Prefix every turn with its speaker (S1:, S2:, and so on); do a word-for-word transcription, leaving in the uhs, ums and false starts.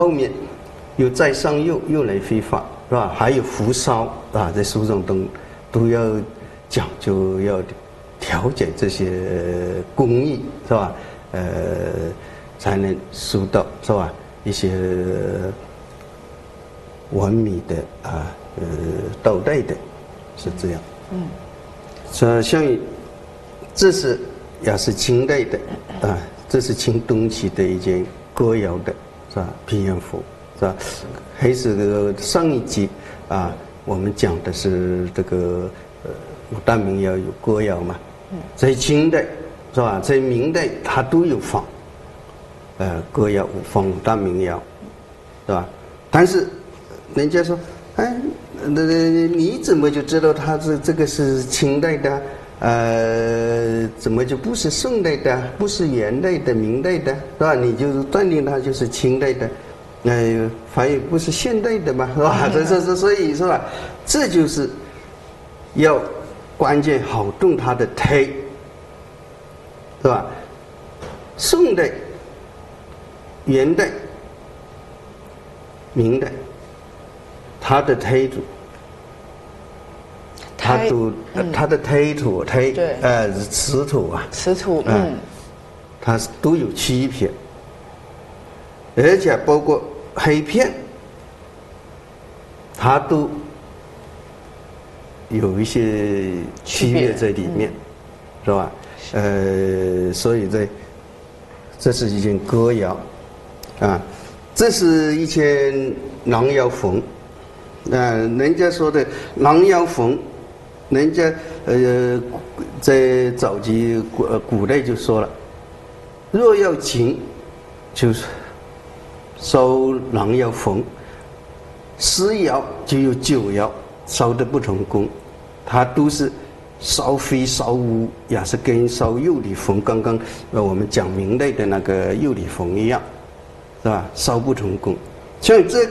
S1: 后面有再上釉，釉来挥发，是吧？还有扶烧啊，在书中都都要讲究，要调节这些工艺，是吧？呃，才能塑造，是吧？一些完美的啊，呃，倒带的，是这样。嗯，所像这是也是清代的啊，这是清东期的一件歌谣的，是吧？平阳符，是吧？还是这个上一集啊，我们讲的是这个呃五大民谣有歌谣嘛，在清代是吧？在明代它都有放，呃，歌谣放五大民谣，是吧？但是人家说，哎，那你怎么就知道它这这个是清代的？呃，怎么就不是宋代的，不是元代的、明代的，是吧？你就断定它就是清代的，呃，反而不是现代的嘛，是吧？这这这，所以是吧？这就是要关键好动它的胎，是吧？宋代、元代、明代，它的胎主。它都，嗯、它的胎土、胎呃瓷土啊，
S2: 瓷土，嗯，嗯
S1: 它都有区别，而且包括黑片，它都有一些区别在里面，嗯、是吧？呃，所以这这是一件歌谣，啊，这是一件狼腰缝，啊、呃，人家说的狼腰缝。人家呃，在早期古呃古代就说了，若要紧，就是烧狼腰缝；十窑就有九窑，烧的不同工，它都是烧灰烧污，也是跟烧釉里缝。刚刚呃我们讲明代的那个釉里缝一样，是吧？烧不同工，所以这。